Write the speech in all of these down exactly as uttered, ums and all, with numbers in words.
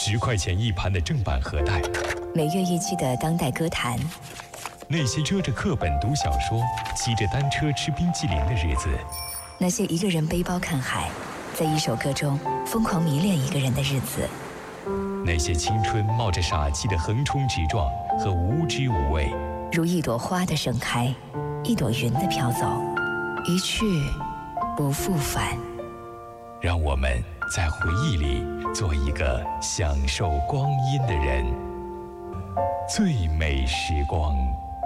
十块钱一盘的正版盒带， 每月一期的当代歌坛， 那些遮着课本读小说、骑着单车吃冰淇淋的日子， 那些一个人背包看海，在一首歌中疯狂迷恋一个人的日子， 那些青春冒着傻气的横冲直撞和无知无畏， 如一朵花的盛开，一朵云的飘走，一去不复返。 让我们在回忆里做一个享受光阴的人。最美时光，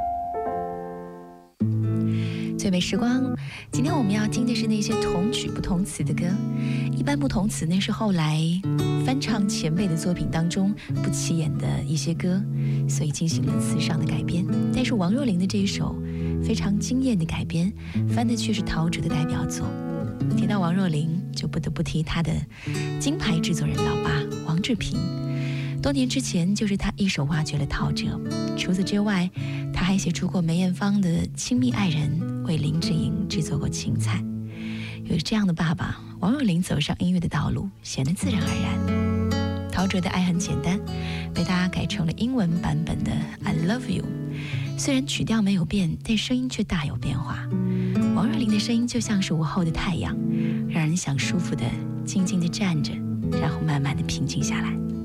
最美时光。今天我们要听的是那些同曲不同词的歌。一般不同词呢，是后来翻唱前辈的作品当中不起眼的一些歌，所以进行了词上的改编。但是王若琳的这一首非常惊艳的改编，翻的却是陶喆的代表作。提到王若琳，就不得不提她的金牌制作人老爸王志平。多年之前，就是他一手挖掘了陶喆。除此之外，他还协助过梅艳芳的亲密爱人，为林志颖制作过芹菜。有这样的爸爸，王若琳走上音乐的道路显得自然而然。陶喆的《爱很简单》被大家改成了英文版本的 I Love You， 虽然曲调没有变，但声音却大有变化。王若琳的声音就像是午后的太阳，让人想舒服的静静地站着，然后慢慢地平静下来。